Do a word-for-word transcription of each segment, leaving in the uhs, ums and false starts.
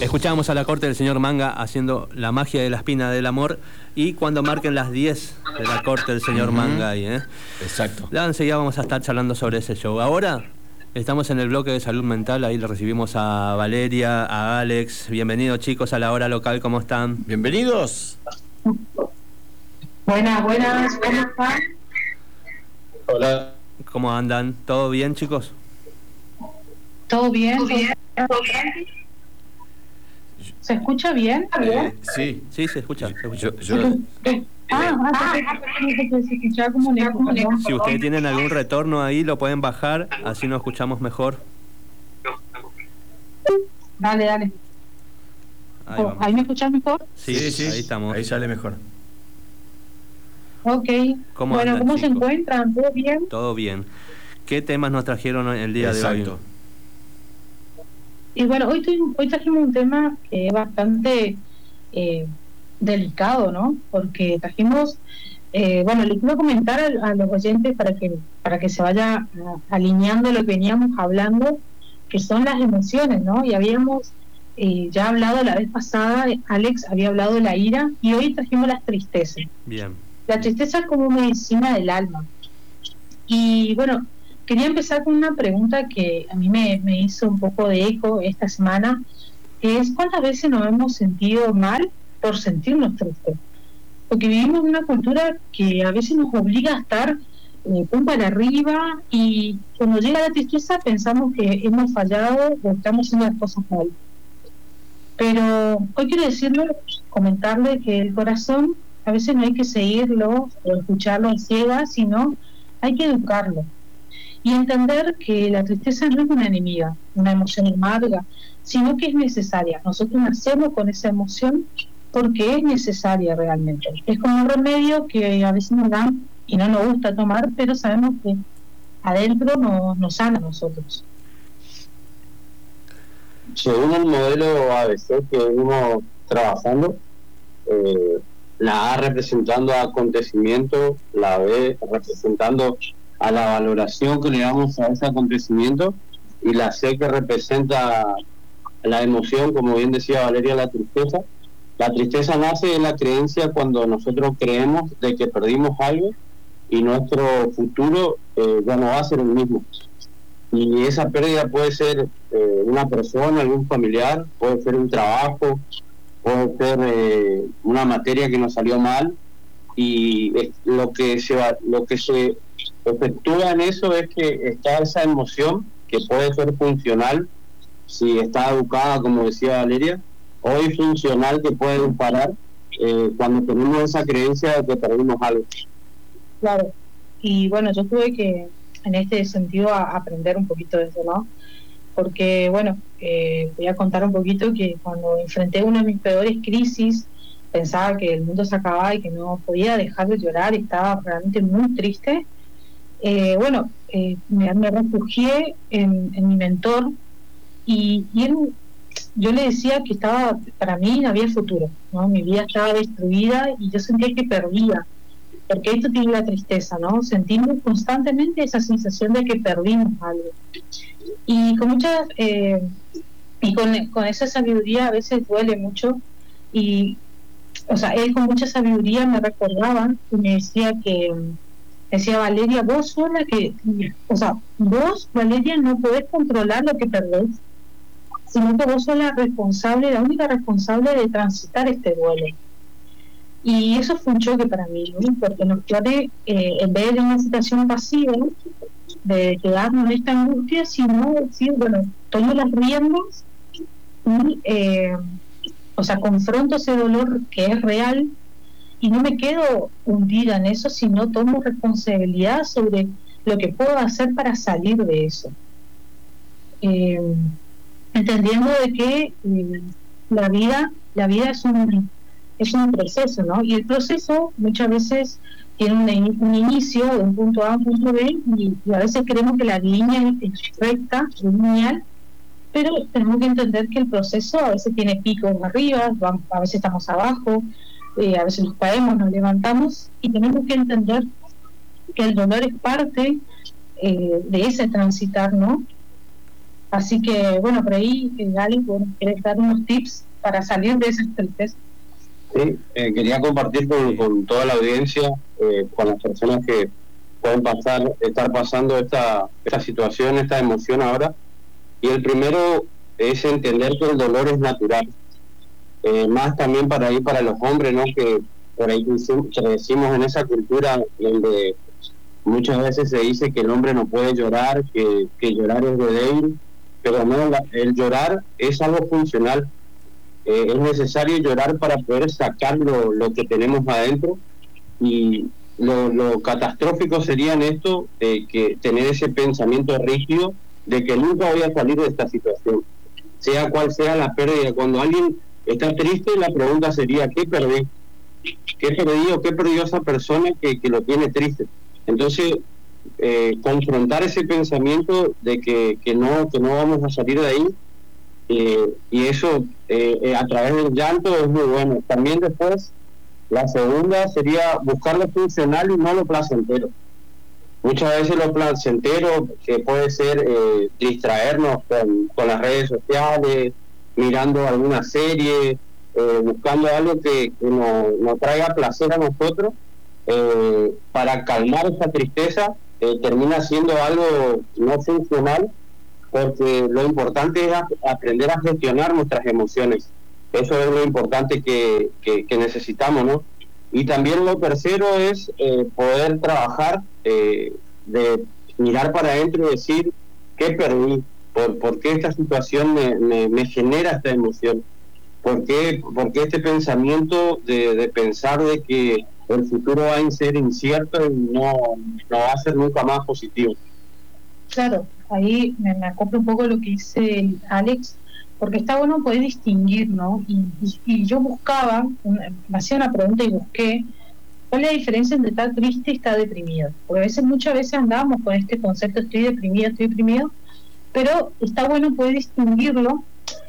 Escuchábamos a la corte del señor Manga haciendo la magia de la espina del amor, y cuando marquen las diez de la corte del señor uh-huh. Manga ahí, ¿eh? Exacto. Ya enseguida vamos a estar charlando sobre ese show. Ahora estamos en el bloque de salud mental, ahí le recibimos a Valeria, a Alex. Bienvenidos, chicos, a la hora local, ¿cómo están? Bienvenidos. Buenas, buenas, ¿cómo están? Hola. ¿Cómo andan? ¿Todo bien, chicos? ¿Todo bien? ¿Todo bien? ¿Todo bien? ¿Se escucha bien? Eh, sí. Sí, se escucha. Se escucha. Yo, yo... Ah, ah, se escuchaba como lejos. Si ustedes tienen algún retorno ahí, lo pueden bajar, así nos escuchamos mejor. Dale, dale. Ahí, oh, ¿Ahí me escuchas mejor? Sí, sí, sí, ahí estamos. Ahí sale mejor. Ok. ¿Cómo bueno, andan, ¿cómo chicos? se encuentran? ¿Todo bien? Todo bien. ¿Qué temas nos trajeron el día Exacto. de hoy? Y bueno, hoy, estoy, hoy trajimos un tema que es bastante eh, delicado, ¿no? Porque trajimos, eh, bueno, les quiero comentar a, a los oyentes para que para que se vaya a, alineando lo que veníamos hablando, que son las emociones, ¿no? Y habíamos eh, ya hablado la vez pasada, Alex había hablado de la ira, y hoy trajimos las tristezas. Bien. La tristeza como medicina del alma. Y bueno, quería empezar con una pregunta que a mí me, me hizo un poco de eco esta semana, que es: ¿cuántas veces nos hemos sentido mal por sentirnos tristes? Porque vivimos en una cultura que a veces nos obliga a estar eh, punta de arriba, y cuando llega la tristeza pensamos que hemos fallado o estamos haciendo las cosas mal. Pero hoy quiero decirle, comentarle que el corazón a veces no hay que seguirlo o escucharlo a ciegas, sino hay que educarlo. Y entender que la tristeza no es una enemiga, una emoción amarga, sino que es necesaria. Nosotros nacemos con esa emoción porque es necesaria realmente. Es como un remedio que a veces nos dan y no nos gusta tomar, pero sabemos que adentro nos, nos sana a nosotros. Según el modelo A B C que venimos trabajando, eh, la A representando a acontecimiento, la B representando a la valoración que le damos a ese acontecimiento, y la C que representa la emoción, como bien decía Valeria, la tristeza. La tristeza nace en la creencia cuando nosotros creemos de que perdimos algo y nuestro futuro eh, ya no va a ser el mismo. Y esa pérdida puede ser eh, una persona, algún familiar, puede ser un trabajo, puede ser eh, una materia que nos salió mal, y es, lo que se va, lo que se efectúa en eso es que está esa emoción que puede ser funcional si está educada, como decía Valeria, o disfuncional que puede parar eh, cuando tenemos esa creencia de que perdimos algo. Claro, y bueno, yo tuve que en este sentido a aprender un poquito de eso, ¿no? Porque bueno, eh, voy a contar un poquito que cuando enfrenté una de mis peores crisis, pensaba que el mundo se acababa y que no podía dejar de llorar, y estaba realmente muy triste. Eh, bueno, eh, me, me refugié en, en mi mentor, y, y él, yo le decía que estaba, para mí no había futuro, ¿no? Mi vida estaba destruida y yo sentía que perdía, porque esto tiene la tristeza, ¿no? Sentimos constantemente esa sensación de que perdimos algo. Y con mucha, eh, y con, con esa sabiduría a veces duele mucho, y o sea, él con mucha sabiduría me recordaba y me decía que, decía: Valeria, vos sos la que, o sea, vos, Valeria, no podés controlar lo que perdés, sino que vos sos la responsable, la única responsable de transitar este duelo. Y eso fue un choque para mí, ¿no? Porque nos pone, eh, en vez de una situación pasiva de quedarnos en esta angustia, sino decir, bueno, tomo las riendas y eh, o sea, confronto ese dolor que es real, y no me quedo hundida en eso, sino tomo responsabilidad sobre lo que puedo hacer para salir de eso. Eh, entendiendo de que eh, la vida, la vida es un es un proceso, ¿no? Y el proceso muchas veces tiene un, un inicio de un punto A a un punto B, y, y a veces creemos que la línea es recta, es lineal, pero tenemos que entender que el proceso a veces tiene picos arriba, a veces estamos abajo, eh, a veces nos caemos, nos levantamos, y tenemos que entender que el dolor es parte eh, de ese transitar, ¿no? Así que, bueno, por ahí, eh, Alex, bueno, ¿querés dar unos tips para salir de esas tristezas? Sí, eh, quería compartir con, con toda la audiencia, eh, con las personas que pueden pasar, estar pasando esta, esta situación, esta emoción ahora. Y el primero es entender que el dolor es natural. Eh, más también para ir para los hombres, ¿no? Que por ahí crecimos en esa cultura donde muchas veces se dice que el hombre no puede llorar, que, que llorar es de débil, pero no, la, el llorar es algo funcional. Eh, es necesario llorar para poder sacar lo, lo que tenemos adentro, y lo, lo catastrófico sería en esto, eh, que tener ese pensamiento rígido de que nunca voy a salir de esta situación, sea cual sea la pérdida. Cuando alguien está triste, la pregunta sería: ¿qué perdí? ¿Qué perdí o qué perdió esa persona que, que lo tiene triste? Entonces, eh, confrontar ese pensamiento de que, que no que no vamos a salir de ahí, eh, y eso eh, eh, a través del llanto es muy bueno. También después, la segunda sería buscar lo funcional y no lo placentero. Muchas veces lo placentero, que puede ser eh, distraernos con, con las redes sociales, mirando alguna serie, eh, buscando algo que, que nos, nos traiga placer a nosotros, eh, para calmar esa tristeza, eh, termina siendo algo no funcional, porque lo importante es a, aprender a gestionar nuestras emociones. Eso es lo importante que, que, que necesitamos, ¿no? Y también lo tercero es eh, poder trabajar, eh, de mirar para adentro y decir: ¿qué perdí? ¿Por, por qué esta situación me, me, me genera esta emoción? ¿Por qué, por qué este pensamiento de, de pensar de que el futuro va a ser incierto y no, no va a ser nunca más positivo? Claro, ahí me, me acoplo un poco lo que dice Alex, porque está bueno poder distinguir, ¿no? Y, y, y yo buscaba, una, me hacía una pregunta y busqué cuál es la diferencia entre estar triste y estar deprimido. Porque a veces, muchas veces andamos con este concepto: estoy deprimido, estoy deprimido, pero está bueno poder distinguirlo,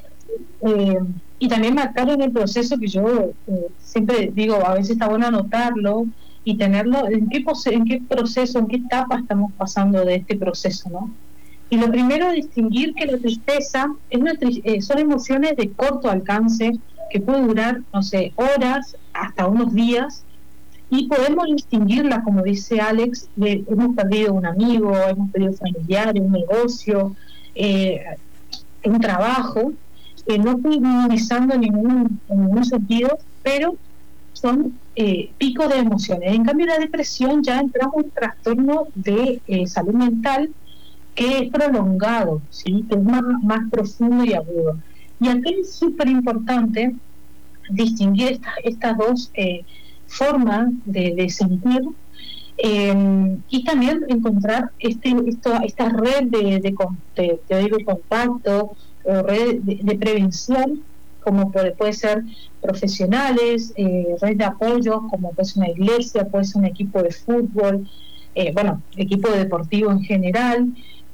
eh, y también marcar en el proceso, que yo eh, siempre digo, a veces está bueno anotarlo y tenerlo, en qué, en qué proceso, en qué etapa estamos pasando de este proceso, ¿no? Y lo primero es distinguir que la tristeza es una, eh, son emociones de corto alcance, que puede durar, no sé, horas, hasta unos días, y podemos distinguirla, como dice Alex, de, hemos perdido un amigo, hemos perdido familiares, un negocio, eh, un trabajo, que no estoy minimizando en ningún, en ningún sentido, pero son eh, picos de emociones. En cambio, la depresión ya entramos en un trastorno de eh, salud mental que es prolongado, ¿sí? Que es más, más profundo y agudo. Y aquí es súper importante distinguir estas, estas dos eh, formas de, de sentir, eh, y también encontrar este, esto, esta red de, de, de, de, de contacto, o red de, de prevención, como puede, puede ser profesionales, eh, red de apoyo, como puede ser una iglesia, puede ser un equipo de fútbol, eh, bueno, equipo deportivo en general,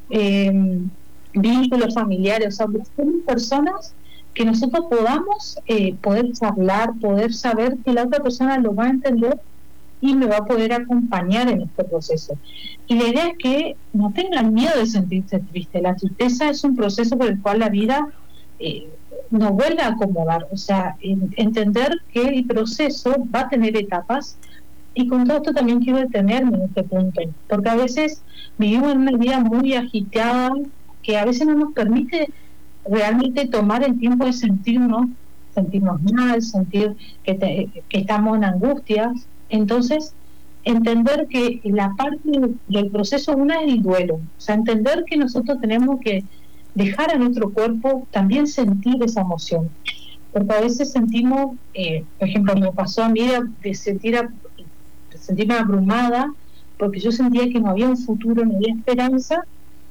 eh, vínculos familiares, o sea, buscamos personas que nosotros podamos eh, poder charlar, poder saber que la otra persona lo va a entender y me va a poder acompañar en este proceso. Y la idea es que no tengan miedo de sentirse triste. La tristeza es un proceso por el cual la vida eh, nos vuelve a acomodar, o sea, en, entender que el proceso va a tener etapas. Y con todo esto también quiero detenerme en este punto, porque a veces vivimos en una vida muy agitada que a veces no nos permite realmente tomar el tiempo de sentirnos, sentirnos mal, sentir que, te, que estamos en angustias. Entonces, entender que la parte del proceso, una es el duelo, o sea, entender que nosotros tenemos que dejar a nuestro cuerpo también sentir esa emoción, porque a veces sentimos, eh, por ejemplo, me pasó a mí de, de sentir a, de sentirme abrumada, porque yo sentía que no había un futuro, no había esperanza,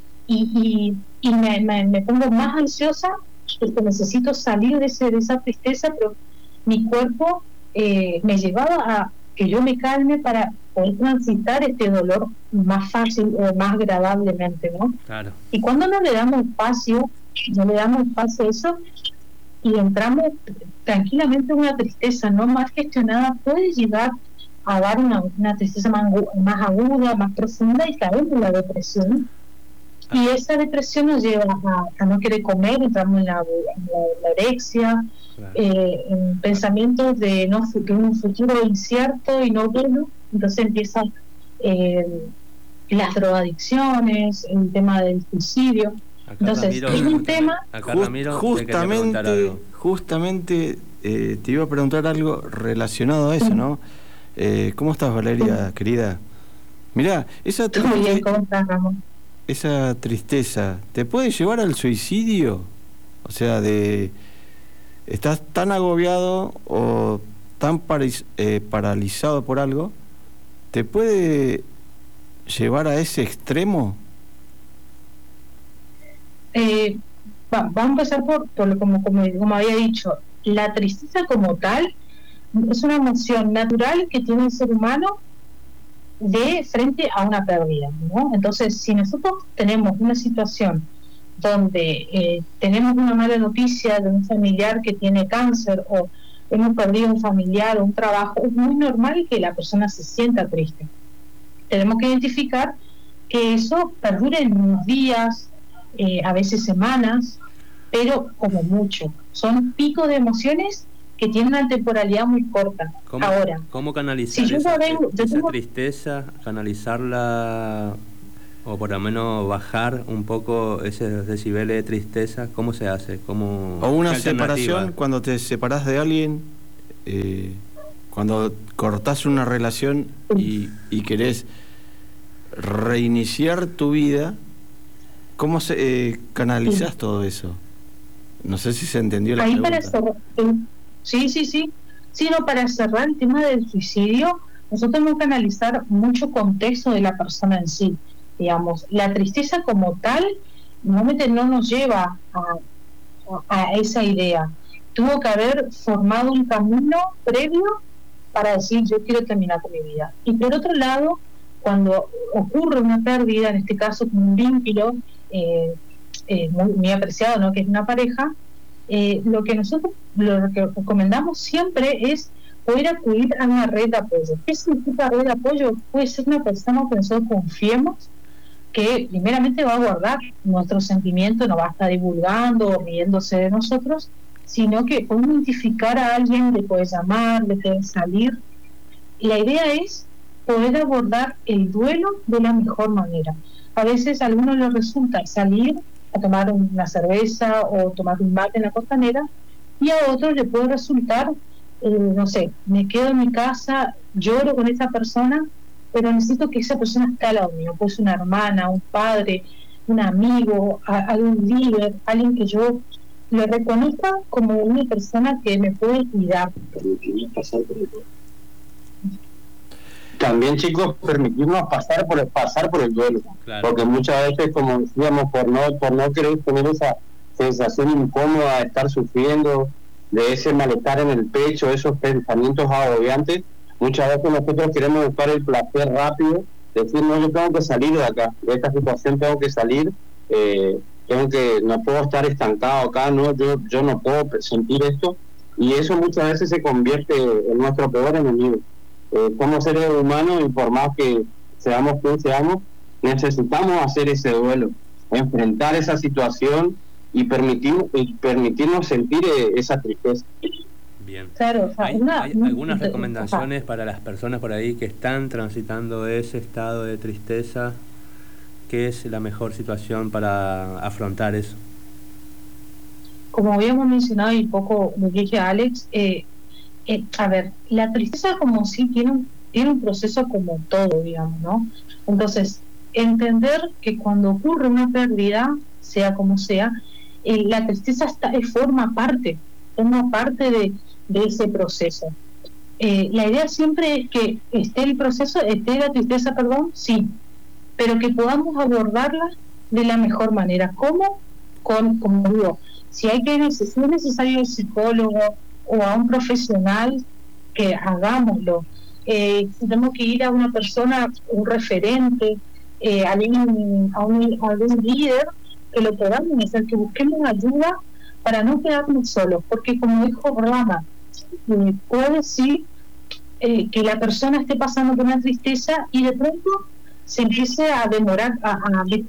y, y, y me, me, me pongo más ansiosa, porque necesito salir de, ese, de esa tristeza, pero mi cuerpo eh, me llevaba a que yo me calme para poder transitar este dolor más fácil o más agradablemente, ¿no? Claro. Y cuando no le damos espacio, no le damos espacio a eso, y entramos tranquilamente en una tristeza no más gestionada, puede llegar a dar una, una tristeza más, más aguda, más profunda, y caer en la depresión. Y esa depresión nos lleva a, a no querer comer, entramos en la, en la, la anorexia, claro. eh, en pensamientos de, no, de un futuro incierto y no bueno. Entonces empiezan eh, las drogadicciones, el tema del suicidio. Acá Entonces Ramiro, es un tema... Acá Ramiro, justamente, justamente eh, te iba a preguntar algo relacionado a eso, ¿no? Eh, ¿Cómo estás, Valeria, querida? Mirá, esa... Muy bien, ¿cómo estás, Ramón? Esa tristeza, ¿te puede llevar al suicidio? O sea, de estás tan agobiado o tan paris, eh, paralizado por algo, ¿te puede llevar a ese extremo? Eh, va, vamos a empezar por, por como, como, como había dicho, la tristeza como tal es una emoción natural que tiene el ser humano de frente a una pérdida, ¿no? Entonces, si nosotros tenemos una situación donde eh, tenemos una mala noticia de un familiar que tiene cáncer o hemos perdido un familiar o un trabajo, es muy normal que la persona se sienta triste. Tenemos que identificar que eso perdure en unos días, eh, a veces semanas, pero como mucho. Son picos de emociones que tiene una temporalidad muy corta. ¿Cómo, Ahora, ¿cómo canalizar si esa, vengo, esa tengo... tristeza, canalizarla o por lo menos bajar un poco ese decibel de tristeza? ¿Cómo se hace? ¿Cómo, o una separación, cuando te separás de alguien, eh, cuando cortás una relación y, y querés reiniciar tu vida, ¿cómo se, eh, canalizás sí. todo eso? No sé si se entendió la Ahí pregunta. Para cerrar, sí, sí, sí. Sí, no, para cerrar el tema del suicidio, nosotros tenemos que analizar mucho contexto de la persona en sí. Digamos, la tristeza como tal, normalmente no nos lleva a, a, a esa idea. Tuvo que haber formado un camino previo para decir, yo quiero terminar con mi vida. Y por otro lado, cuando ocurre una pérdida, en este caso con un vínculo eh, eh, muy, muy apreciado, ¿no?, que es una pareja, eh, lo que nosotros lo que recomendamos siempre es poder acudir a una red de apoyo. ¿Qué significa red de apoyo? Puede ser una persona que nosotros confiemos, que primeramente va a guardar nuestros sentimientos, no va a estar divulgando o riéndose de nosotros, sino que podemos identificar a alguien, le puede llamar, le puede salir. Y la idea es poder abordar el duelo de la mejor manera. A veces a algunos les resulta salir a tomar una cerveza o tomar un mate en la costanera, y a otros le puede resultar, eh, no sé, me quedo en mi casa, lloro con esa persona, pero necesito que esa persona esté al lado mío, pues una hermana, un padre, un amigo, a, algún líder, alguien que yo le reconozca como una persona que me puede cuidar. También, chicos, permitirnos pasar por el, pasar por el duelo, claro. Porque muchas veces, como decíamos, por no por no querer tener esa sensación incómoda de estar sufriendo, de ese malestar en el pecho, esos pensamientos agobiantes, muchas veces nosotros queremos buscar el placer rápido, decir, no, yo tengo que salir de acá, de esta situación tengo que salir, eh, tengo que, no puedo estar estancado acá, no, yo yo no puedo sentir esto, y eso muchas veces se convierte en nuestro peor enemigo. Eh, somos seres humanos y por más que seamos quien seamos, necesitamos hacer ese duelo, enfrentar esa situación y permitir, y permitirnos sentir eh, esa tristeza. Bien. Claro, o sea, ¿Hay, una, hay una, algunas una, recomendaciones para las personas por ahí que están transitando ese estado de tristeza? ¿Qué es la mejor situación para afrontar eso? Como habíamos mencionado y poco lo que dije a Alex, eh, eh, a ver, la tristeza como sí tiene un, tiene un proceso como todo, digamos, ¿no? Entonces, entender que cuando ocurre una pérdida, sea como sea, eh, la tristeza está, eh, forma parte, forma parte de, de ese proceso. Eh, la idea siempre es que esté el proceso, esté la tristeza, perdón, sí, pero que podamos abordarla de la mejor manera. ¿Cómo? Con, como digo, si hay que si es necesario el psicólogo o a un profesional, que hagámoslo. Eh, tenemos que ir a una persona, un referente, eh, a, un, a, un, a algún líder, que lo podamos hacer, que busquemos ayuda para no quedarnos solos, porque como dijo Rama, eh, puede sí eh, que la persona esté pasando por una tristeza y de pronto se empiece a demorar, a, a,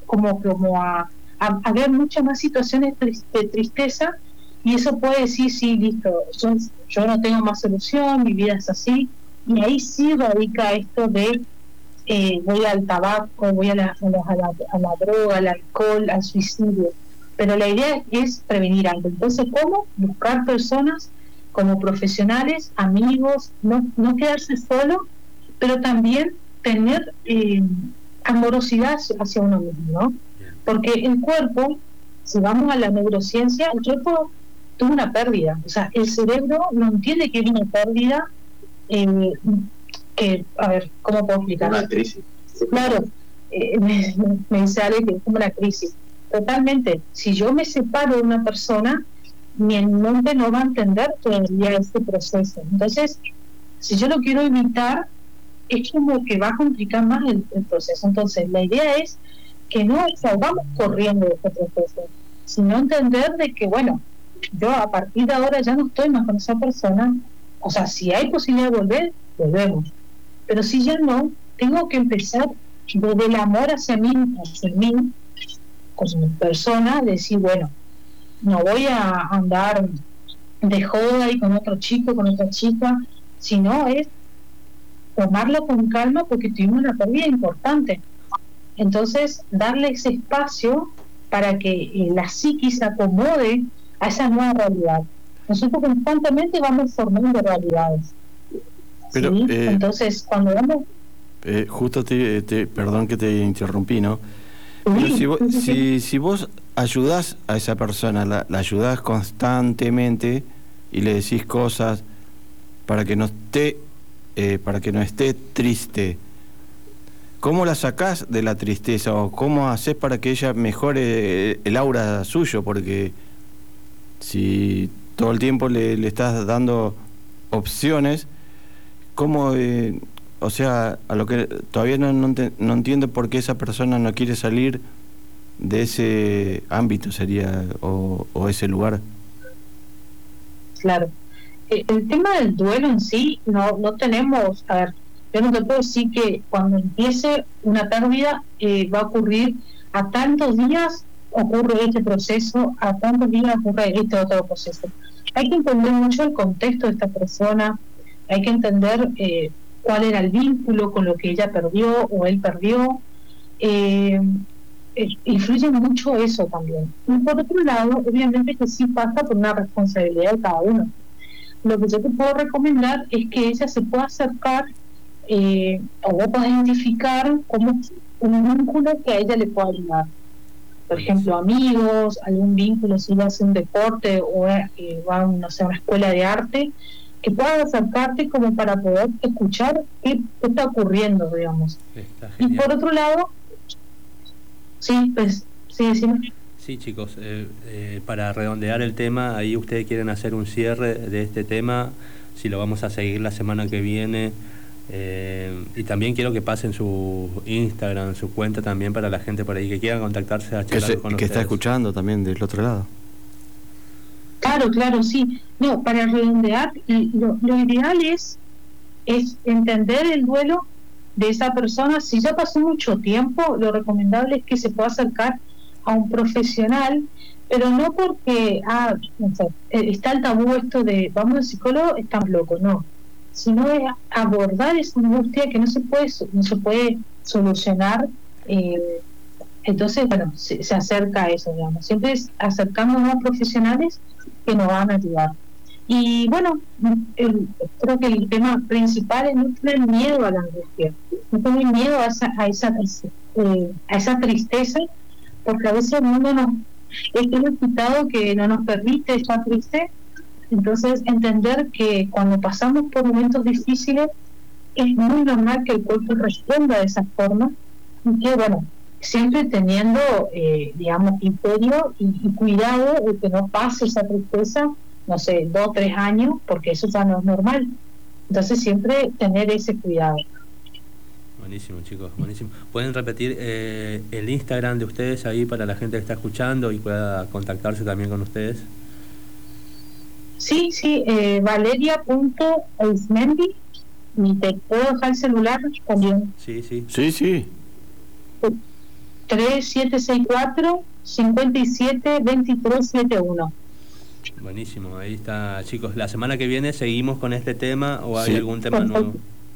como, como a, a, a ver muchas más situaciones de tristeza, y eso puede decir, sí, listo, yo, yo no tengo más solución, mi vida es así, y ahí sí radica esto de eh, voy al tabaco, voy a la, a, la, a, la, a la droga, al alcohol, al suicidio. Pero la idea es prevenir algo. Entonces, ¿cómo? Buscar personas como profesionales, amigos, no, no quedarse solo, pero también tener eh, amorosidad hacia uno mismo, ¿no? Porque el cuerpo, si vamos a la neurociencia, el cuerpo tuvo una pérdida. O sea, el cerebro no entiende que es una pérdida, eh, que, a ver, ¿cómo puedo explicar? Una crisis. Claro, eh, me, me dice Ale que es como una crisis. Totalmente. Si yo me separo de una persona, mi mente no va a entender todavía este proceso. Entonces, si yo lo quiero evitar, es como que va a complicar más el, el proceso. Entonces, la idea es que no salgamos corriendo de este proceso, sino entender de que, bueno, yo a partir de ahora ya no estoy más con esa persona. O sea, si hay posibilidad de volver, volvemos. Pero si ya no, tengo que empezar desde el amor hacia mí, hacia mí, como persona, decir, bueno, no voy a andar de joda y con otro chico, con otra chica, sino es tomarlo con calma porque tuvimos una pérdida importante. Entonces, darle ese espacio para que eh, la psiquis se acomode a esa nueva realidad. Nosotros constantemente vamos formando realidades. Pero, ¿sí? eh, Entonces, cuando vamos... Eh, justo te, te, perdón que te interrumpí, ¿no? Pero si vos, si, si vos ayudás a esa persona, la, la ayudás constantemente y le decís cosas para que no esté, eh, para que no esté triste, ¿cómo la sacás de la tristeza o cómo haces para que ella mejore el aura suyo? Porque si todo el tiempo le, le estás dando opciones, ¿cómo...? Eh, O sea, a lo que todavía no, no, te, no entiendo por qué esa persona no quiere salir de ese ámbito, sería, o, o ese lugar. Claro. Eh, el tema del duelo en sí, no no tenemos, a ver, yo no te puedo decir que cuando empiece una pérdida eh, va a ocurrir a tantos días ocurre este proceso, a tantos días ocurre este otro proceso. Hay que entender mucho el contexto de esta persona, hay que entender... Eh, cuál era el vínculo con lo que ella perdió o él perdió, eh, eh, influye mucho eso también. Y por otro lado, obviamente que sí pasa por una responsabilidad de cada uno. Lo que yo te puedo recomendar es que ella se pueda acercar eh, o vos podés identificar como un vínculo que a ella le pueda ayudar. Por ejemplo, amigos, algún vínculo si ella hace un deporte o eh, va a no sé, a una escuela de arte, que puedas acercarte como para poder escuchar qué, qué está ocurriendo, digamos. Y por otro lado, sí, pues, sí, sí. Sí, chicos, eh, eh, para redondear el tema, ahí ustedes quieren hacer un cierre de este tema, si lo vamos a seguir la semana que viene, eh, y también quiero que pasen su Instagram, su cuenta también para la gente por ahí que quiera contactarse a charlar que, se, con que ustedes. está escuchando también del otro lado. Claro, claro, sí. No, para redondear, lo, lo ideal es, es entender el duelo de esa persona. Si ya pasó mucho tiempo, lo recomendable es que se pueda acercar a un profesional, pero no porque ah, no sé, está el tabú esto de vamos al psicólogo, estamos locos, no, sino es abordar esa angustia que no se puede, no se puede solucionar. Eh, entonces, bueno, se, se acerca a eso, digamos. Siempre es acercándonos a profesionales que nos van a ayudar. Y bueno, el, creo que el tema principal es no tener miedo a la angustia, no tener miedo a esa, a esa, eh, a esa tristeza, porque a veces el mundo nos es un quitado que no nos permite estar triste. Entonces, entender que cuando pasamos por momentos difíciles es muy normal que el cuerpo responda de esa forma, y que bueno, siempre teniendo eh, digamos criterio y, y cuidado de que no pase esa tristeza, no sé, dos o tres años, porque eso ya no es normal. Entonces siempre tener ese cuidado. Buenísimo, chicos, buenísimo. ¿Pueden repetir eh, el Instagram de ustedes ahí para la gente que está escuchando y pueda contactarse también con ustedes? Sí, sí, eh, valeria punto eismendi. ¿Y te puedo dejar el celular también? Sí, sí. Sí, sí. tres siete seis cuatro, cinco siete, dos tres siete uno. Buenísimo, ahí está, chicos. La semana que viene seguimos con este tema o hay Sí. algún tema nuevo.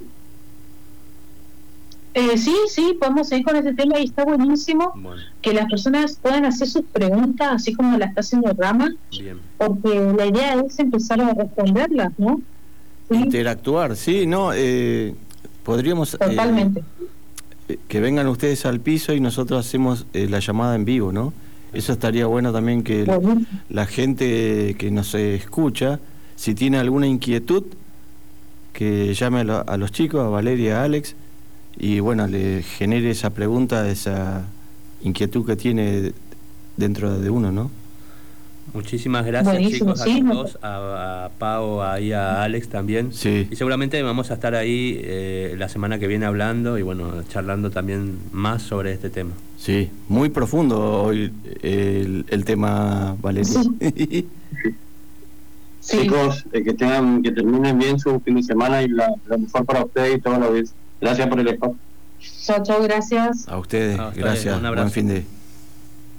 Eh, sí, sí, podemos seguir con este tema y está buenísimo Bueno, que las personas puedan hacer sus preguntas así como la está haciendo Rama, bien. porque la idea es empezar a responderlas, ¿no? Sí, Interactuar, sí, no, eh, podríamos... eh, totalmente. eh, que vengan ustedes al piso y nosotros hacemos eh, la llamada en vivo, ¿no? Eso estaría bueno también que el- Buenísimo. la gente que nos escucha, si tiene alguna inquietud, que llame a, lo- a los chicos, a Valeria, a Alex, y bueno, le genere esa pregunta, esa inquietud que tiene dentro de uno, ¿no? Muchísimas gracias, Buenísimo, chicos, a sí, los me- dos, a, a Pau, ahí a Alex también. Sí. Y seguramente vamos a estar ahí eh, la semana que viene hablando y bueno, charlando también más sobre este tema. Sí, muy profundo hoy el, el tema, Valeria. Sí. Sí. Chicos, eh, que tengan, que terminen bien su fin de semana y la, lo mejor para ustedes y todos los días. Gracias por el espacio. Chao, chao, gracias. A ustedes, Ah, está bien, gracias, un abrazo. buen fin de...